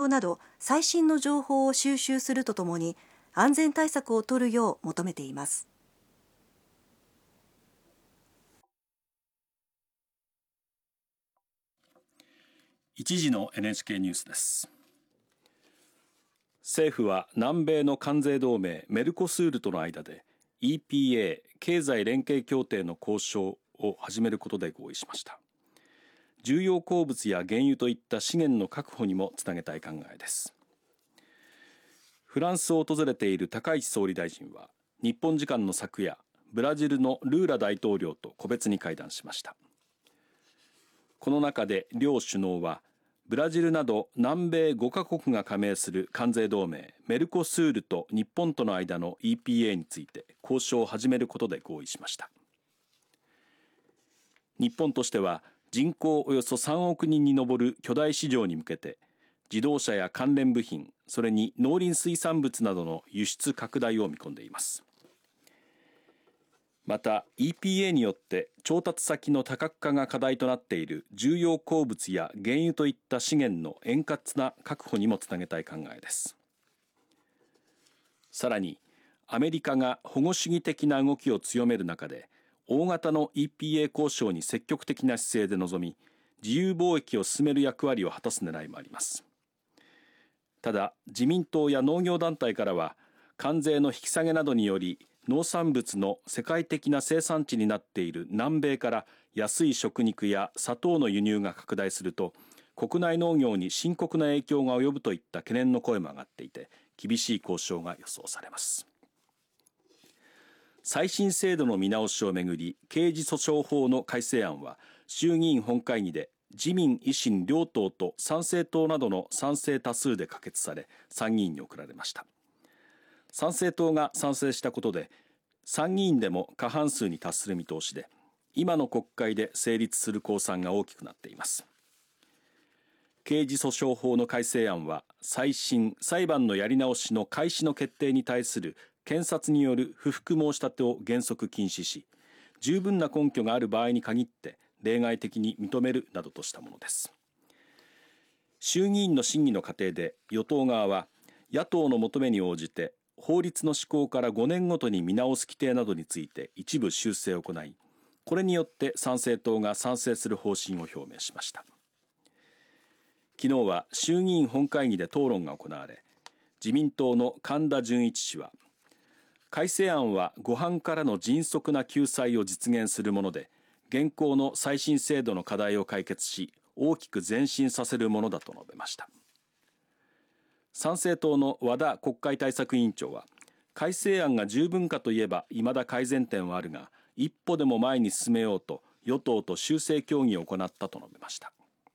況など最新の情報を収集するとともに安全対策を取るよう求めています。 一時の NHK ニュースです。政府は南米の関税同盟メルコスールとの間で EPA 経済連携協定の交渉を始めることで合意しました。重要鉱物や原油といった資源の確保にもつなげたい考えです。フランスを訪れている高市総理大臣は日本時間の昨夜、ブラジルのルーラ大統領と個別に会談しました。この中で両首脳はブラジルなど南米5カ国が加盟する関税同盟メルコスールと日本との間の EPA について交渉を始めることで合意しました。日本としては人口およそ3億人に上る巨大市場に向けて自動車や関連部品、それに農林水産物などの輸出拡大を見込んでいます。また EPA によって調達先の多角化が課題となっている重要鉱物や原油といった資源の円滑な確保にもつなげたい考えです。さらにアメリカが保護主義的な動きを強める中で大型の EPA 交渉に積極的な姿勢で臨み自由貿易を進める役割を果たす狙いもあります。ただ自民党や農業団体からは関税の引き下げなどにより農産物の世界的な生産地になっている南米から安い食肉や砂糖の輸入が拡大すると国内農業に深刻な影響が及ぶといった懸念の声も上がっていて厳しい交渉が予想されます。再審制度の見直しをめぐり刑事訴訟法の改正案は衆議院本会議で自民維新両党と参政党などの賛成多数で可決され参議院に送られました。参政党が賛成したことで参議院でも過半数に達する見通しで今の国会で成立する公算が大きくなっています。刑事訴訟法の改正案は再審・裁判のやり直しの開始の決定に対する検察による不服申し立てを原則禁止し十分な根拠がある場合に限って例外的に認めるなどとしたものです。衆議院の審議の過程で与党側は野党の求めに応じて法律の施行から5年ごとに見直す規定などについて一部修正を行いこれによって参政党が賛成する方針を表明しました。昨日は衆議院本会議で討論が行われ自民党の神田潤一氏は改正案は誤判からの迅速な救済を実現するもので現行の再審制度の課題を解決し大きく前進させるものだと述べました。参政党の和田国会対策委員長は改正案が十分かといえば未だ改善点はあるが一歩でも前に進めようと与党と修正協議を行ったと述べました。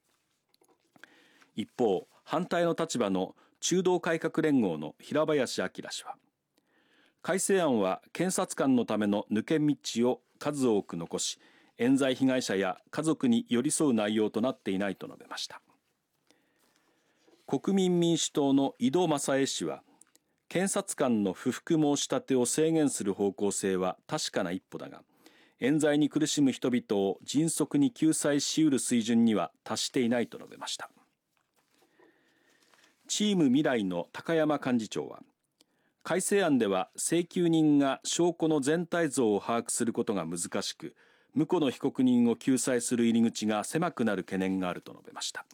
一方反対の立場の中道改革連合の平林朗氏は改正案は検察官のための抜け道を数多く残し冤罪被害者や家族に寄り添う内容となっていないと述べました。国民民主党の井戸正恵氏は検察官の不服申し立てを制限する方向性は確かな一歩だが冤罪に苦しむ人々を迅速に救済しうる水準には達していないと述べました。チーム未来の高山幹事長は改正案では請求人が証拠の全体像を把握することが難しく無辜の被告人を救済する入り口が狭くなる懸念があると述べました。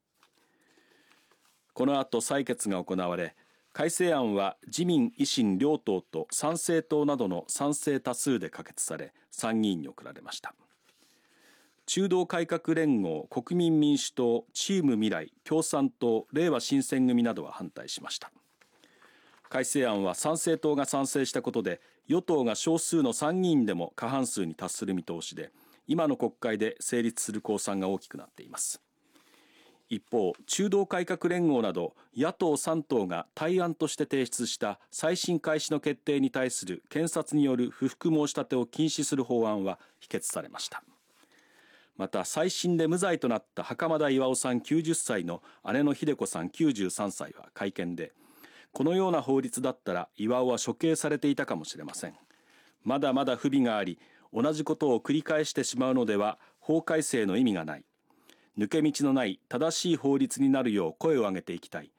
この後採決が行われ改正案は自民維新両党と参政党などの賛成多数で可決され参議院に送られました。中道改革連合、国民民主党、チーム未来、共産党、れいわ新選組などは反対しました。改正案は参政党が賛成したことで与党が少数の参議院でも過半数に達する見通しで今の国会で成立する公算が大きくなっています。一方中道改革連合など野党3党が対案として提出した再審開始の決定に対する検察による不服申し立てを禁止する法案は否決されました。また再審で無罪となった袴田巌さん90歳の姉の秀子さん93歳は会見でこのような法律だったら巌は処刑されていたかもしれません。まだまだ不備があり同じことを繰り返してしまうのでは法改正の意味がない。抜け道のない正しい法律になるよう声を上げていきたい。